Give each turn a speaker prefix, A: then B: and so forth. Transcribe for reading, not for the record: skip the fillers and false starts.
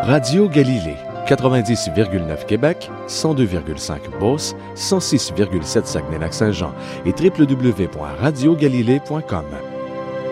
A: Radio Galilée, 90,9 Québec, 102,5 Beauce, 106,7 Saguenay-Lac-Saint-Jean et www.radiogalilée.com.